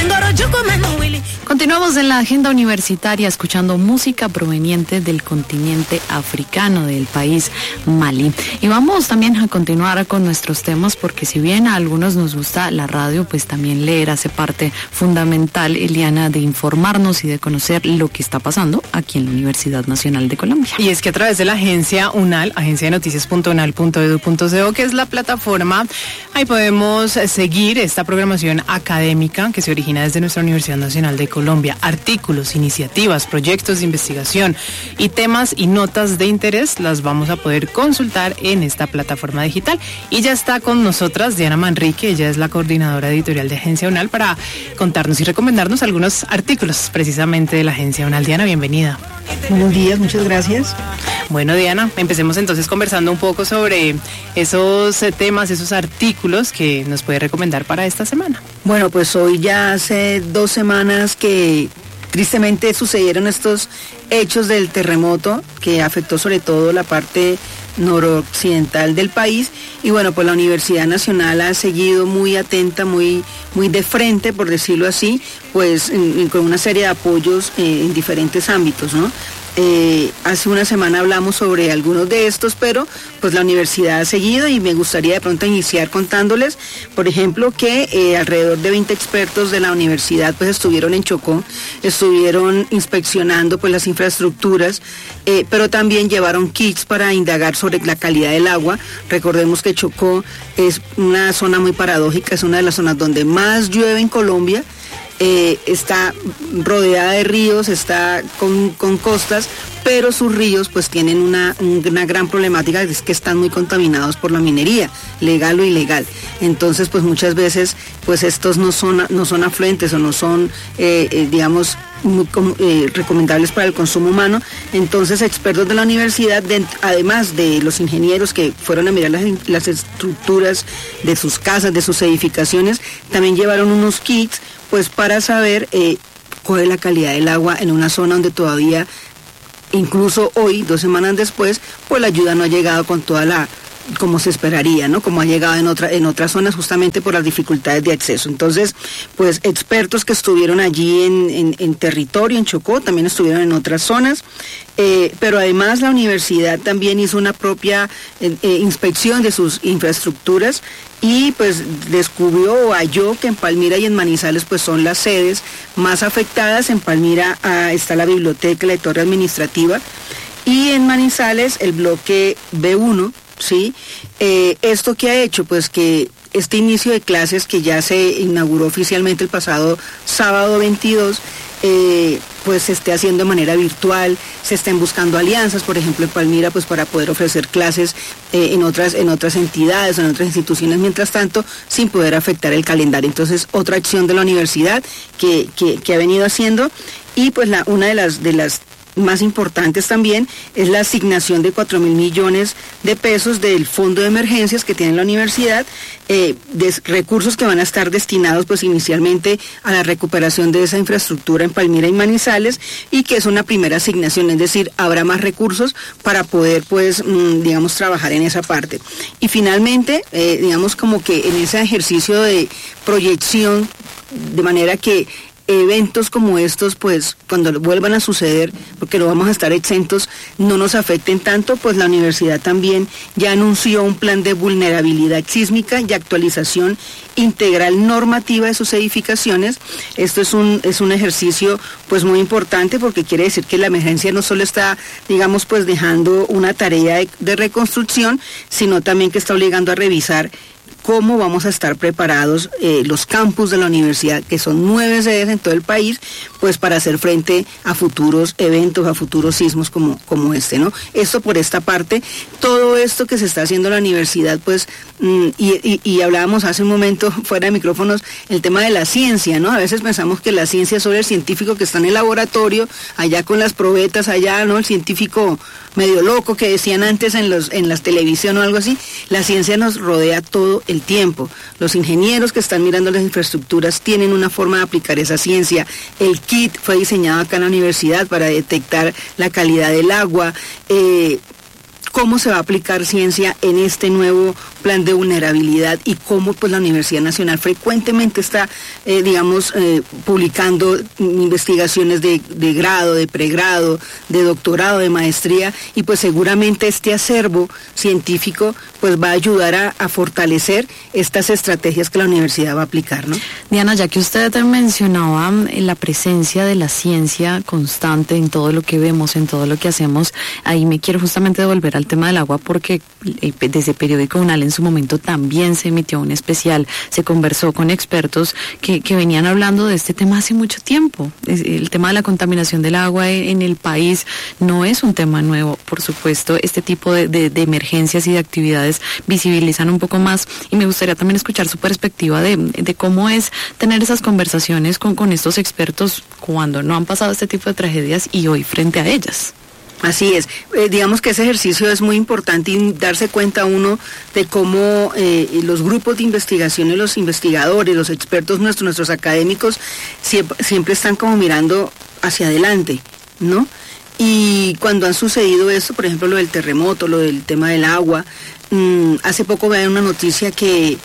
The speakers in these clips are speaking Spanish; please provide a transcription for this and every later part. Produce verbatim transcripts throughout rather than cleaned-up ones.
Continuamos en la agenda universitaria escuchando música proveniente del continente africano, del país Malí. Y vamos también a continuar con nuestros temas porque si bien a algunos nos gusta la radio, pues también leer hace parte fundamental, Eliana, de informarnos y de conocer lo que está pasando aquí en la Universidad Nacional de Colombia. Y es que a través de la agencia UNAL, agencia de noticias punto unal punto edu punto co, que es la plataforma, ahí podemos seguir esta programación académica que se origina desde nuestra Universidad Nacional de Colombia. Artículos, iniciativas, proyectos de investigación y temas y notas de interés las vamos a poder consultar en esta plataforma digital. Y ya está con nosotras Diana Manrique, ella es la coordinadora editorial de Agencia UNAL, para contarnos y recomendarnos algunos artículos precisamente de la Agencia UNAL. Diana, bienvenida. Buenos días, muchas gracias. Bueno, Diana, empecemos entonces conversando un poco sobre esos temas, esos artículos que nos puede recomendar para esta semana. Bueno, pues hoy ya hace dos semanas que tristemente sucedieron estos hechos del terremoto que afectó sobre todo la parte noroccidental del país, y bueno, pues la Universidad Nacional ha seguido muy atenta, muy, muy de frente, por decirlo así, pues en, en, con una serie de apoyos eh, en diferentes ámbitos, ¿no? Eh, hace una semana hablamos sobre algunos de estos, pero pues la universidad ha seguido, y me gustaría de pronto iniciar contándoles, por ejemplo, que eh, alrededor de veinte expertos de la universidad pues estuvieron en Chocó, estuvieron inspeccionando pues las infraestructuras, eh, pero también llevaron kits para indagar sobre la calidad del agua. Recordemos que Chocó es una zona muy paradójica, es una de las zonas donde más llueve en Colombia. Eh, está rodeada de ríos, está con, con costas, pero sus ríos pues tienen una, una gran problemática, es que están muy contaminados por la minería, legal o ilegal. Entonces pues muchas veces pues estos no son, no son afluentes o no son eh, eh, digamos muy eh, recomendables para el consumo humano. Entonces expertos de la universidad, de, además de los ingenieros que fueron a mirar las, las estructuras de sus casas, de sus edificaciones, también llevaron unos kits pues para saber eh, cuál es la calidad del agua en una zona donde todavía, incluso hoy, dos semanas después, pues la ayuda no ha llegado con toda la, como se esperaría, ¿no? Como ha llegado en otra, en otras zonas, justamente por las dificultades de acceso. Entonces, pues expertos que estuvieron allí en, en, en territorio, en Chocó, también estuvieron en otras zonas, eh, pero además la universidad también hizo una propia eh, eh, inspección de sus infraestructuras, y pues descubrió o halló que en Palmira y en Manizales pues son las sedes más afectadas. En Palmira ah, está la biblioteca, la torre administrativa, y en Manizales el bloque B uno, ¿sí? Eh, ¿Esto qué ha hecho? Pues que este inicio de clases, que ya se inauguró oficialmente el pasado sábado veintidós, eh, pues se esté haciendo de manera virtual, se estén buscando alianzas, por ejemplo en Palmira, pues para poder ofrecer clases eh, en otras en otras entidades, en otras instituciones, mientras tanto, sin poder afectar el calendario. Entonces, otra acción de la universidad que, que, que ha venido haciendo, y pues la, una de las de las más importantes también es la asignación de cuatro mil millones de pesos del fondo de emergencias que tiene la universidad, eh, de recursos que van a estar destinados pues inicialmente a la recuperación de esa infraestructura en Palmira y Manizales, y que es una primera asignación, es decir, habrá más recursos para poder pues mmm, digamos trabajar en esa parte. Y finalmente, eh, digamos como que en ese ejercicio de proyección, de manera que eventos como estos, pues cuando vuelvan a suceder, porque no vamos a estar exentos, no nos afecten tanto, pues la universidad también ya anunció un plan de vulnerabilidad sísmica y actualización integral normativa de sus edificaciones. Esto es un es un ejercicio pues muy importante, porque quiere decir que la emergencia no solo está, digamos, pues dejando una tarea de, de reconstrucción, sino también que está obligando a revisar cómo vamos a estar preparados eh, los campus de la universidad, que son nueve sedes en todo el país, pues para hacer frente a futuros eventos, a futuros sismos como, como este, ¿no? Esto por esta parte. Todo esto que se está haciendo en la universidad, pues, mm, y, y, y hablábamos hace un momento, fuera de micrófonos, el tema de la ciencia, ¿no? A veces pensamos que la ciencia es solo el científico que está en el laboratorio, allá con las probetas, allá, ¿no? El científico medio loco que decían antes en los en las televisión o algo así. La ciencia nos rodea todo el tiempo. Los ingenieros que están mirando las infraestructuras tienen una forma de aplicar esa ciencia. El kit fue diseñado acá en la universidad para detectar la calidad del agua. Eh, cómo se va a aplicar ciencia en este nuevo plan de vulnerabilidad y cómo pues la Universidad Nacional frecuentemente está, eh, digamos, eh, publicando investigaciones de, de grado, de pregrado, de doctorado, de maestría, y pues seguramente este acervo científico pues va a ayudar a, a fortalecer estas estrategias que la universidad va a aplicar, ¿no? Diana, ya que usted mencionaba la presencia de la ciencia constante en todo lo que vemos, en todo lo que hacemos, ahí me quiero justamente devolver al tema del agua, porque eh, desde Periódico UNAL en su momento también se emitió un especial, se conversó con expertos que, que venían hablando de este tema hace mucho tiempo. El tema de la contaminación del agua en el país no es un tema nuevo, por supuesto. Este tipo de, de, de emergencias y de actividades visibilizan un poco más, y me gustaría también escuchar su perspectiva de, de cómo es tener esas conversaciones con, con estos expertos cuando no han pasado este tipo de tragedias y hoy frente a ellas. Así es, eh, digamos que ese ejercicio es muy importante y darse cuenta uno de cómo eh, los grupos de investigación y los investigadores, los expertos nuestros, nuestros académicos, siempre, siempre están como mirando hacia adelante, ¿no? Y cuando han sucedido esto, por ejemplo, lo del terremoto, lo del tema del agua, mmm, hace poco veía una noticia que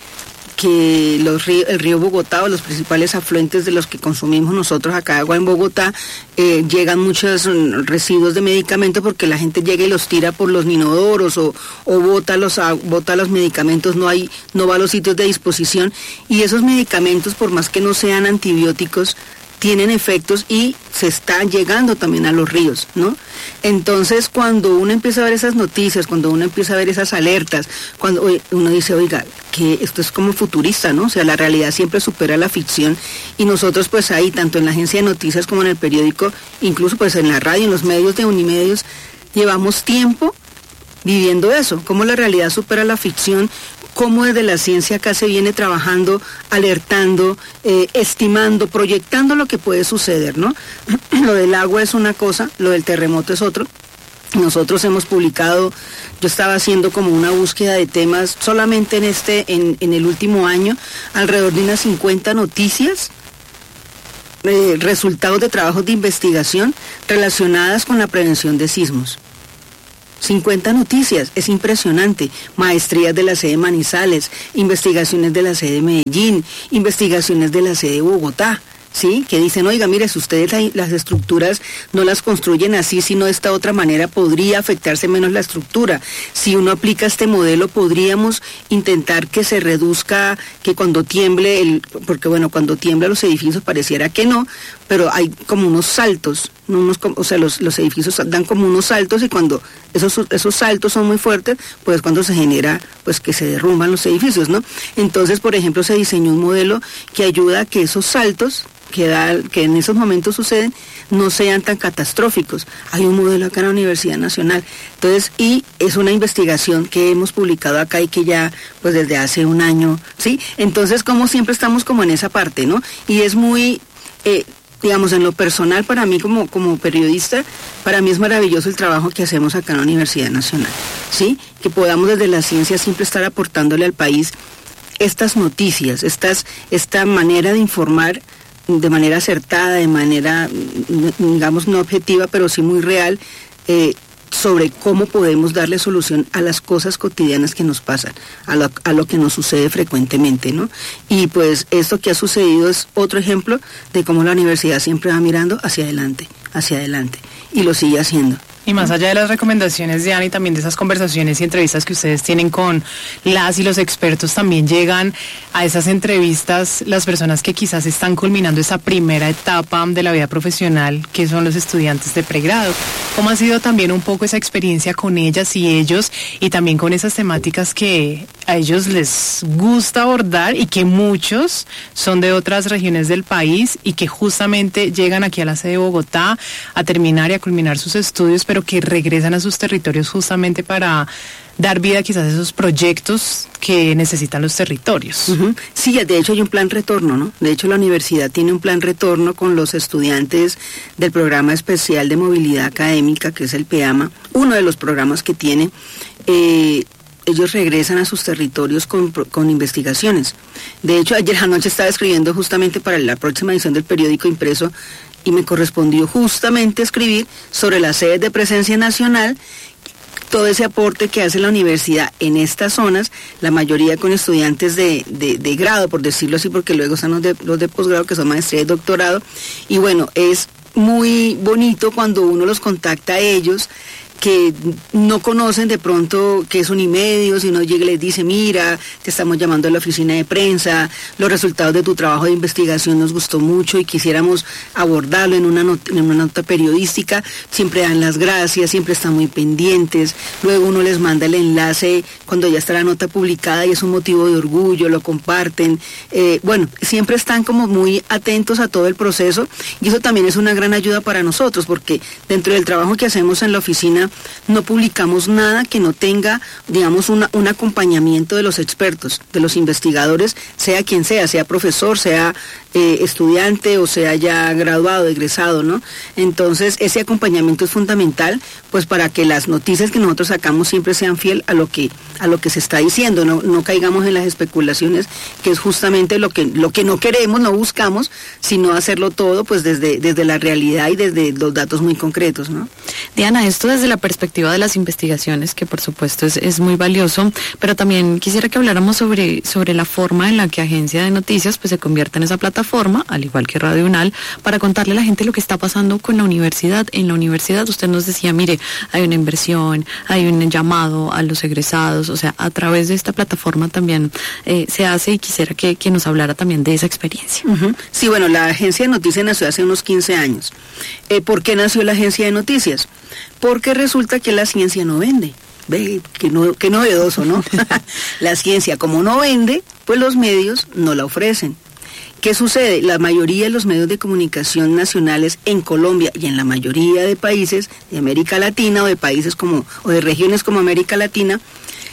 que los ríos, el río Bogotá, o los principales afluentes de los que consumimos nosotros acá agua en Bogotá, eh, llegan muchos residuos de medicamentos porque la gente llega y los tira por los inodoros o, o bota los bota los medicamentos, no hay, no va a los sitios de disposición, y esos medicamentos, por más que no sean antibióticos, tienen efectos y se están llegando también a los ríos, ¿no? Entonces, cuando uno empieza a ver esas noticias, cuando uno empieza a ver esas alertas, cuando uno dice, oiga, que esto es como futurista, ¿no? O sea, la realidad siempre supera la ficción, y nosotros pues ahí, tanto en la agencia de noticias como en el periódico, incluso pues en la radio, en los medios de Unimedios, llevamos tiempo viviendo eso, cómo la realidad supera la ficción, cómo desde la ciencia acá se viene trabajando, alertando, eh, estimando, proyectando lo que puede suceder, ¿no? Lo del agua es una cosa, lo del terremoto es otro. Nosotros hemos publicado, yo estaba haciendo como una búsqueda de temas solamente en este, en, en el último año, alrededor de unas cincuenta noticias, eh, resultados de trabajos de investigación relacionadas con la prevención de sismos. cincuenta noticias, es impresionante. Maestrías de la sede Manizales, investigaciones de la sede Medellín, investigaciones de la sede Bogotá, ¿sí? Que dicen, oiga, mire, si ustedes la, las estructuras no las construyen así, sino de esta otra manera, podría afectarse menos la estructura. Si uno aplica este modelo, podríamos intentar que se reduzca, que cuando tiemble, el, porque bueno, cuando tiembla los edificios pareciera que no, pero hay como unos saltos, unos, o sea, los, los edificios dan como unos saltos, y cuando esos, esos saltos son muy fuertes, pues cuando se genera, pues que se derrumban los edificios, ¿no? Entonces, por ejemplo, se diseñó un modelo que ayuda a que esos saltos que, da, que en esos momentos suceden no sean tan catastróficos. Hay un modelo acá en la Universidad Nacional. Entonces, y es una investigación que hemos publicado acá y que ya, pues desde hace un año, ¿sí? Entonces, como siempre estamos como en esa parte, ¿no? Y es muy... Eh, digamos, en lo personal, para mí como, como periodista, para mí es maravilloso el trabajo que hacemos acá en la Universidad Nacional, ¿sí? Que podamos desde la ciencia siempre estar aportándole al país estas noticias, estas, esta manera de informar de manera acertada, de manera, digamos, no objetiva, pero sí muy real, eh, sobre cómo podemos darle solución a las cosas cotidianas que nos pasan, a lo, a lo que nos sucede frecuentemente, ¿no? Y pues esto que ha sucedido es otro ejemplo de cómo la universidad siempre va mirando hacia adelante, hacia adelante, y lo sigue haciendo. Y más allá de las recomendaciones de Ana y también de esas conversaciones y entrevistas que ustedes tienen con las y los expertos, también llegan a esas entrevistas las personas que quizás están culminando esa primera etapa de la vida profesional, que son los estudiantes de pregrado. ¿Cómo ha sido también un poco esa experiencia con ellas y ellos, y también con esas temáticas que a ellos les gusta abordar y que muchos son de otras regiones del país y que justamente llegan aquí a la sede de Bogotá a terminar y a culminar sus estudios, pero que regresan a sus territorios justamente para dar vida quizás a esos proyectos que necesitan los territorios? Uh-huh. Sí, de hecho hay un plan retorno, ¿no? De hecho la universidad tiene un plan retorno con los estudiantes del programa especial de movilidad académica, que es el P E A M A, uno de los programas que tiene. Eh, ellos regresan a sus territorios con, con investigaciones. De hecho, ayer anoche estaba escribiendo justamente para la próxima edición del periódico impreso, y me correspondió justamente escribir sobre las sedes de presencia nacional todo ese aporte que hace la universidad en estas zonas, la mayoría con estudiantes de, de, de grado, por decirlo así, porque luego están los de, los de posgrado, que son maestría y doctorado, y bueno, es muy bonito cuando uno los contacta a ellos, que no conocen de pronto qué es Unimedios, y uno llega y les dice, mira, te estamos llamando a la oficina de prensa, los resultados de tu trabajo de investigación nos gustó mucho y quisiéramos abordarlo en una nota, en una nota periodística. Siempre dan las gracias, siempre están muy pendientes, luego uno les manda el enlace cuando ya está la nota publicada y es un motivo de orgullo, lo comparten, eh, bueno, siempre están como muy atentos a todo el proceso, y eso también es una gran ayuda para nosotros, porque dentro del trabajo que hacemos en la oficina no publicamos nada que no tenga, digamos, una, un acompañamiento de los expertos, de los investigadores, sea quien sea, sea profesor, sea eh, estudiante o sea ya graduado, egresado, ¿no? Entonces, ese acompañamiento es fundamental, pues para que las noticias que nosotros sacamos siempre sean fiel a lo que a lo que se está diciendo, no, no caigamos en las especulaciones, que es justamente lo que lo que no queremos, no buscamos, sino hacerlo todo pues desde, desde la realidad y desde los datos muy concretos, ¿no? Diana, esto desde la perspectiva de las investigaciones, que por supuesto es, es muy valioso, pero también quisiera que habláramos sobre, sobre la forma en la que Agencia de Noticias pues se convierte en esa plataforma, al igual que Radio UNAL, para contarle a la gente lo que está pasando con la universidad. En la universidad usted nos decía, mire, hay una inversión, hay un llamado a los egresados, o sea, a través de esta plataforma también eh, se hace, y quisiera que, que nos hablara también de esa experiencia. Uh-huh. Sí, bueno, la Agencia de Noticias nació hace unos quince años. Eh, ¿Por qué nació la Agencia de Noticias? Porque resulta que la ciencia no vende. Ve, qué, no, qué novedoso, ¿no? La ciencia, como no vende, pues los medios no la ofrecen. ¿Qué sucede? La mayoría de los medios de comunicación nacionales en Colombia y en la mayoría de países de América Latina o de países como, o de regiones como América Latina,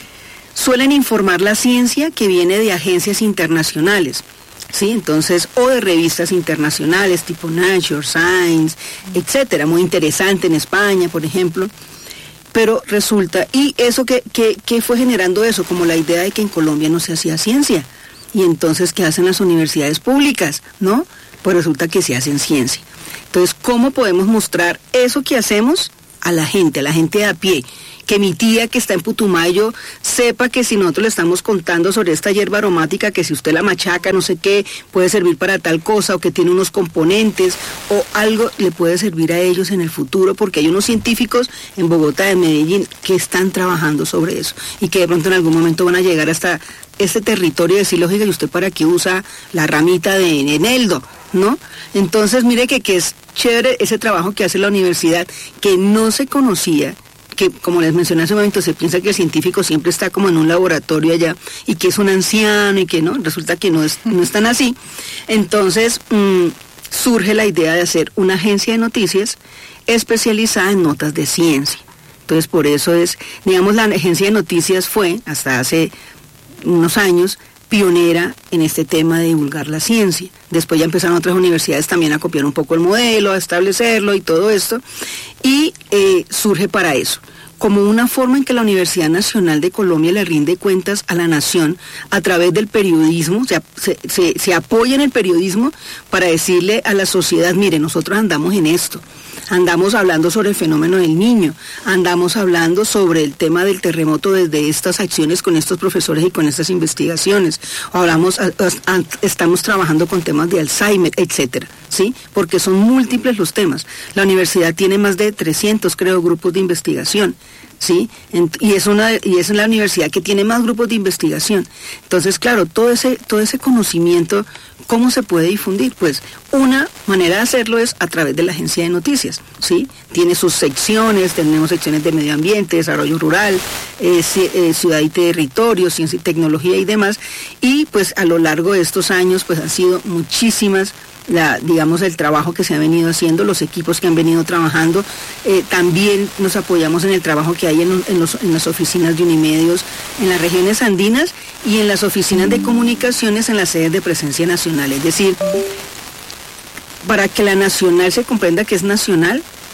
suelen informar la ciencia que viene de agencias internacionales. Sí, entonces, o de revistas internacionales tipo Nature, Science, etcétera, muy interesante en España, por ejemplo. Pero resulta, y eso que, que, que fue generando eso, como la idea de que en Colombia no se hacía ciencia. Y entonces, ¿qué hacen las universidades públicas? ¿No? Pues resulta que se hacen ciencia. Entonces, ¿cómo podemos mostrar eso que hacemos a la gente, a la gente de a pie? Que mi tía que está en Putumayo sepa que si nosotros le estamos contando sobre esta hierba aromática, que si usted la machaca, no sé qué, puede servir para tal cosa, o que tiene unos componentes, o algo le puede servir a ellos en el futuro, porque hay unos científicos en Bogotá, en Medellín, que están trabajando sobre eso, y que de pronto en algún momento van a llegar hasta este territorio y decirle, oiga, ¿y usted para qué usa la ramita de eneldo? ¿No? Entonces, mire que, que es chévere ese trabajo que hace la universidad, que no se conocía, que como les mencioné hace un momento, se piensa que el científico siempre está como en un laboratorio allá y que es un anciano y que no, resulta que no es, no es tan así. Entonces mmm, surge la idea de hacer una agencia de noticias especializada en notas de ciencia. Entonces por eso es, digamos, la agencia de noticias fue, hasta hace unos años, pionera en este tema de divulgar la ciencia. Después ya empezaron otras universidades también a copiar un poco el modelo, a establecerlo y todo esto, y eh, surge para eso, como una forma en que la Universidad Nacional de Colombia le rinde cuentas a la nación a través del periodismo, o sea, se, se, se apoya en el periodismo para decirle a la sociedad, mire, nosotros andamos en esto, andamos hablando sobre el fenómeno del niño, andamos hablando sobre el tema del terremoto desde estas acciones con estos profesores y con estas investigaciones, hablamos, a, a, estamos trabajando con temas de Alzheimer, etcétera, ¿sí? Porque son múltiples los temas. La universidad tiene más de trescientos, creo, grupos de investigación, ¿sí? Y es una y es la universidad que tiene más grupos de investigación. Entonces, claro, todo ese todo ese conocimiento, ¿cómo se puede difundir? Pues una manera de hacerlo es a través de la agencia de noticias, ¿sí? Tiene sus secciones, tenemos secciones de medio ambiente, desarrollo rural, eh, eh, ciudad y territorio, ciencia y tecnología y demás, y pues a lo largo de estos años pues han sido muchísimas la, digamos, el trabajo que se ha venido haciendo, los equipos que han venido trabajando. Eh, también nos apoyamos en el trabajo que hay en, en, los, en las oficinas de Unimedios en las regiones andinas y en las oficinas de comunicaciones en las sedes de presencia nacional. Es decir, para que la nacional se comprenda que es nacional,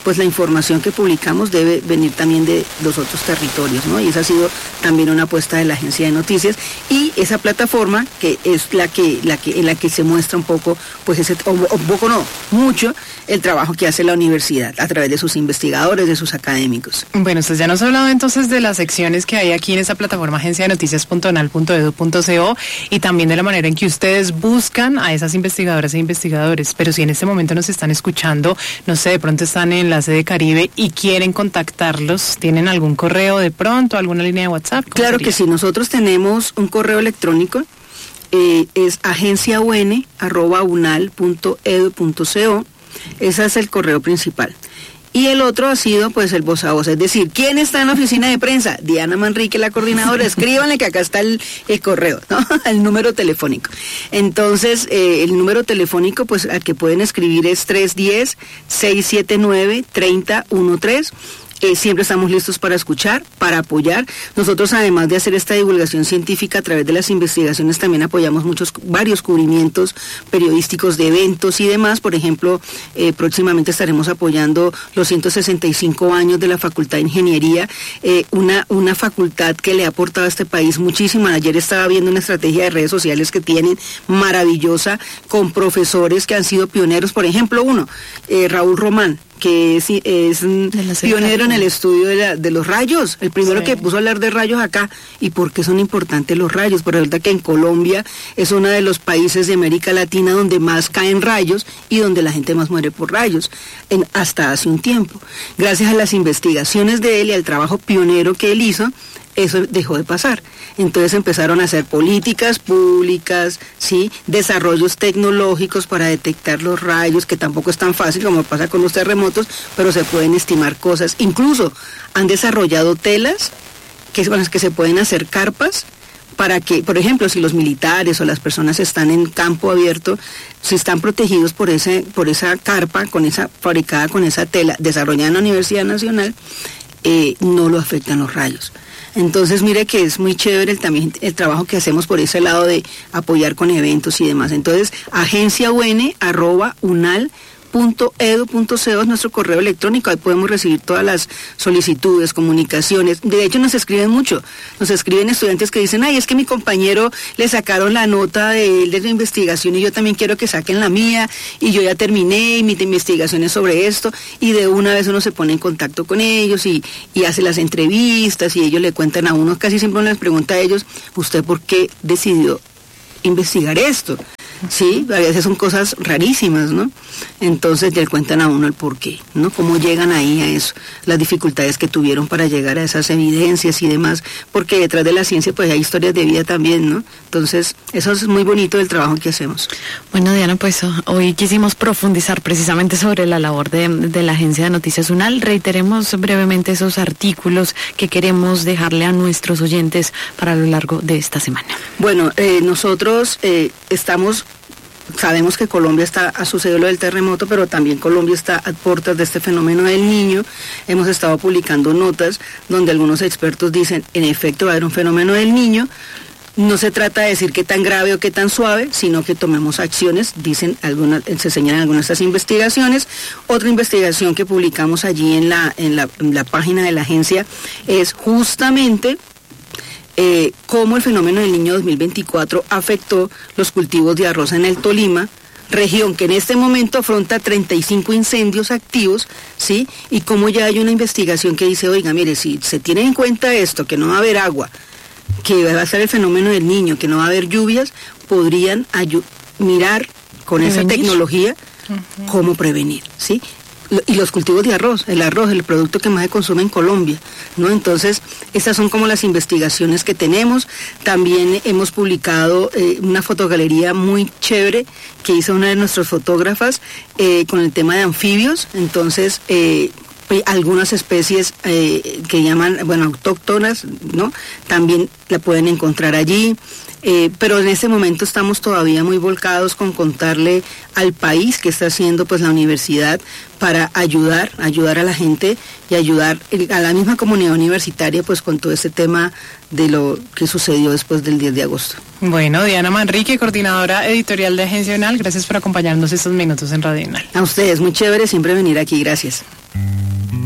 pues la información que publicamos debe venir también de los otros territorios, ¿no? Y esa ha sido también una apuesta de la agencia de noticias, y esa plataforma que es la que, la que, en la que se muestra un poco, pues ese, o, o un poco no, mucho, el trabajo que hace la universidad a través de sus investigadores, de sus académicos. Bueno, usted ya nos ha hablado entonces de las secciones que hay aquí en esa plataforma agencia de noticias punto unal punto edu punto co y también de la manera en que ustedes buscan a esas investigadoras e investigadores. Pero si en este momento nos están escuchando, no sé, de pronto están en la sede Caribe y quieren contactarlos, ¿tienen algún correo de pronto, alguna línea de WhatsApp? Claro sería? Que sí, nosotros tenemos un correo electrónico, eh, es agencia u n arroba unal punto edu punto co, ese es el correo principal. Y el otro ha sido pues el voz a voz, es decir, ¿quién está en la oficina de prensa? Diana Manrique, la coordinadora, escríbanle que acá está el, el correo, ¿no? El número telefónico. Entonces, eh, el número telefónico pues al que pueden escribir es tres uno cero, seis siete nueve, tres cero uno tres. Eh, siempre estamos listos para escuchar, para apoyar. Nosotros, además de hacer esta divulgación científica a través de las investigaciones, también apoyamos muchos, varios cubrimientos periodísticos de eventos y demás. Por ejemplo, eh, próximamente estaremos apoyando los ciento sesenta y cinco años de la Facultad de Ingeniería, eh, una, una facultad que le ha aportado a este país muchísimo. Ayer estaba viendo una estrategia de redes sociales que tienen maravillosa, con profesores que han sido pioneros. Por ejemplo, uno, eh, Raúl Román, que es, es pionero en el estudio de, la, de los rayos, el primero sí. que puso a hablar de rayos acá. ¿Y por qué son importantes los rayos? Pues resulta que en Colombia es uno de los países de América Latina donde más caen rayos y donde la gente más muere por rayos, en, hasta hace un tiempo. Gracias a las investigaciones de él y al trabajo pionero que él hizo, eso dejó de pasar. Entonces empezaron a hacer políticas públicas, ¿sí? Desarrollos tecnológicos para detectar los rayos, que tampoco es tan fácil como pasa con los terremotos, pero se pueden estimar cosas. Incluso han desarrollado telas que, con las que se pueden hacer carpas para que, por ejemplo, si los militares o las personas están en campo abierto, si están protegidos por ese, por esa carpa, con esa, fabricada con esa tela, desarrollada en la Universidad Nacional, eh, no lo afectan los rayos. Entonces, mire que es muy chévere el, también el trabajo que hacemos por ese lado de apoyar con eventos y demás. Entonces, agencia u n arroba unal punto edu punto co es nuestro correo electrónico. Ahí podemos recibir todas las solicitudes, comunicaciones. De hecho, nos escriben mucho. Nos escriben estudiantes que dicen, ay, es que mi compañero le sacaron la nota de, de la investigación y yo también quiero que saquen la mía, y yo ya terminé y mi investigación es sobre esto, y de una vez uno se pone en contacto con ellos y, y hace las entrevistas, y ellos le cuentan a uno, casi siempre uno les pregunta a ellos, ¿usted por qué decidió investigar esto? Sí, a veces son cosas rarísimas, ¿no? Entonces le cuentan a uno el porqué, ¿no? Cómo llegan ahí a eso, las dificultades que tuvieron para llegar a esas evidencias y demás, porque detrás de la ciencia pues hay historias de vida también, ¿no? Entonces, eso es muy bonito del trabajo que hacemos. Bueno, Diana, pues hoy quisimos profundizar precisamente sobre la labor de, de la Agencia de Noticias UNAL. Reiteremos brevemente esos artículos que queremos dejarle a nuestros oyentes para lo largo de esta semana. Bueno, eh, nosotros eh, estamos... Sabemos que Colombia está, ha sucedido lo del terremoto, pero también Colombia está a puertas de este fenómeno del Niño. Hemos estado publicando notas donde algunos expertos dicen, en efecto va a haber un fenómeno del Niño. No se trata de decir qué tan grave o qué tan suave, sino que tomemos acciones, dicen algunas, se señalan algunas de estas investigaciones. Otra investigación que publicamos allí en la, en la, en la página de la agencia es justamente Eh, cómo el fenómeno del Niño dos mil veinticuatro afectó los cultivos de arroz en el Tolima, región que en este momento afronta treinta y cinco incendios activos, ¿sí? Y cómo ya hay una investigación que dice, oiga, mire, si se tiene en cuenta esto, que no va a haber agua, que va a ser el fenómeno del Niño, que no va a haber lluvias, podrían mirar con ¿Prevenir? esa tecnología uh-huh. cómo prevenir, ¿sí? Y los cultivos de arroz, el arroz, el producto que más se consume en Colombia, ¿no? Entonces, estas son como las investigaciones que tenemos. También hemos publicado eh, una fotogalería muy chévere que hizo una de nuestras fotógrafas eh, con el tema de anfibios. Entonces, eh, algunas especies eh, que llaman, bueno, autóctonas, ¿no? También la pueden encontrar allí. Eh, pero en este momento estamos todavía muy volcados con contarle al país qué está haciendo pues la universidad para ayudar, ayudar a la gente y ayudar a la misma comunidad universitaria pues con todo este tema de lo que sucedió después del diez de agosto. Bueno, Diana Manrique, coordinadora editorial de Agencia UNAL, gracias por acompañarnos estos minutos en Radio UNAL. A ustedes, muy chévere siempre venir aquí, gracias.